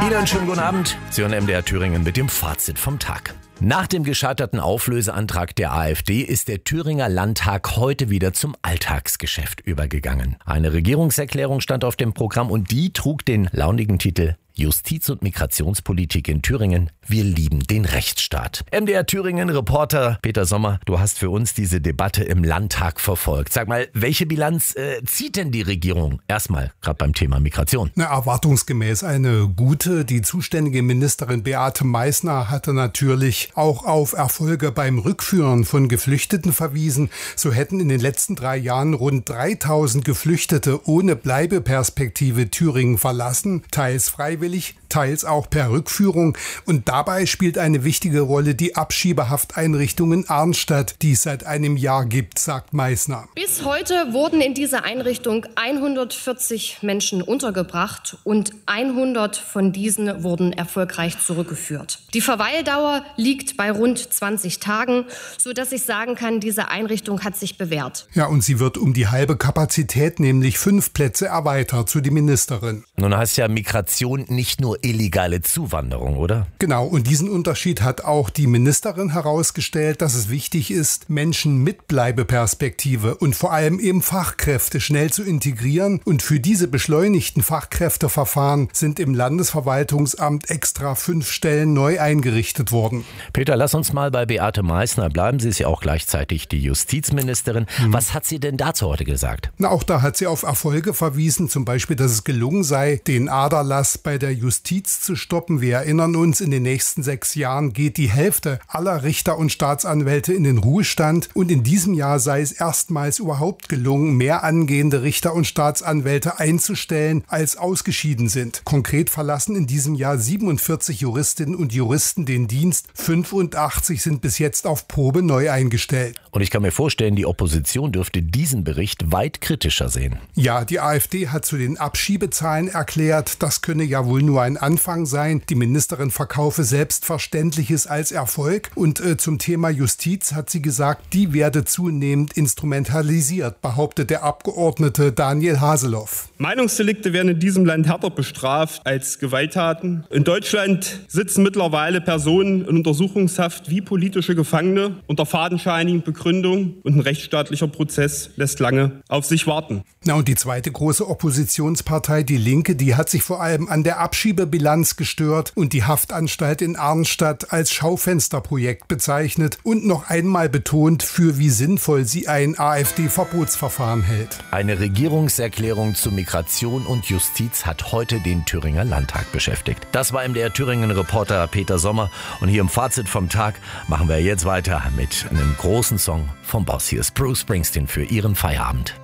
Ihnen einen schönen guten Abend. Sie hören MDR Thüringen mit dem Fazit vom Tag. Nach dem gescheiterten Auflöseantrag der AfD ist der Thüringer Landtag heute wieder zum Alltagsgeschäft übergegangen. Eine Regierungserklärung stand auf dem Programm und die trug den launigen Titel Justiz- und Migrationspolitik in Thüringen. Wir lieben den Rechtsstaat. MDR Thüringen Reporter Peter Sommer, du hast für uns diese Debatte im Landtag verfolgt. Sag mal, welche Bilanz zieht denn die Regierung? Erstmal, gerade beim Thema Migration. Erwartungsgemäß eine gute. Die zuständige Ministerin Beate Meißner hatte natürlich auch auf Erfolge beim Rückführen von Geflüchteten verwiesen. So hätten in den letzten 3 Jahren rund 3000 Geflüchtete ohne Bleibeperspektive Thüringen verlassen, teils freiwillig, teils auch per Rückführung. Und dabei spielt eine wichtige Rolle die Abschiebehafteinrichtung in Arnstadt, die es seit einem Jahr gibt, sagt Meißner. Bis heute wurden in dieser Einrichtung 140 Menschen untergebracht und 100 von diesen wurden erfolgreich zurückgeführt. Die Verweildauer liegt bei rund 20 Tagen, sodass ich sagen kann, diese Einrichtung hat sich bewährt. Ja, und sie wird um die halbe Kapazität, nämlich 5 Plätze erweitert, zu die Ministerin. Nun heißt ja Migration nicht nur illegale Zuwanderung, oder? Genau, und diesen Unterschied hat auch die Ministerin herausgestellt, dass es wichtig ist, Menschen mit Bleibeperspektive und vor allem eben Fachkräfte schnell zu integrieren. Und für diese beschleunigten Fachkräfteverfahren sind im Landesverwaltungsamt extra 5 Stellen neu eingerichtet worden. Peter, lass uns mal bei Beate Meißner bleiben. Sie ist ja auch gleichzeitig die Justizministerin. Was hat sie denn dazu heute gesagt? Auch da hat sie auf Erfolge verwiesen, zum Beispiel, dass es gelungen sei, den Aderlass bei der Justiz zu stoppen. Wir erinnern uns, in den nächsten 6 Jahren geht die Hälfte aller Richter und Staatsanwälte in den Ruhestand. Und in diesem Jahr sei es erstmals überhaupt gelungen, mehr angehende Richter und Staatsanwälte einzustellen, als ausgeschieden sind. Konkret verlassen in diesem Jahr 47 Juristinnen und Juristen den Dienst. 85 sind bis jetzt auf Probe neu eingestellt. Und ich kann mir vorstellen, die Opposition dürfte diesen Bericht weit kritischer sehen. Ja, die AfD hat zu den Abschiebezahlen erklärt, das könne ja wohl nur ein Anfang sein. Die Ministerin verkaufe Selbstverständliches als Erfolg. Und zum Thema Justiz hat sie gesagt, die werde zunehmend instrumentalisiert, behauptet der Abgeordnete Daniel Haseloff. Meinungsdelikte werden in diesem Land härter bestraft als Gewalttaten. In Deutschland sitzen mittlerweile Personen in Untersuchungshaft wie politische Gefangene unter fadenscheinigen Begründungen und ein rechtsstaatlicher Prozess lässt lange auf sich warten. Und die zweite große Oppositionspartei, die Linke, die hat sich vor allem an der Abschiebebilanz gestört und die Haftanstalt in Arnstadt als Schaufensterprojekt bezeichnet und noch einmal betont, für wie sinnvoll sie ein AfD-Verbotsverfahren hält. Eine Regierungserklärung zu Migration und Justiz hat heute den Thüringer Landtag beschäftigt. Das war MDR Thüringen Reporter Peter Sommer und hier im Fazit vom Tag machen wir jetzt weiter mit einem großen Song vom Boss. Hier ist Bruce Springsteen für Ihren Feierabend.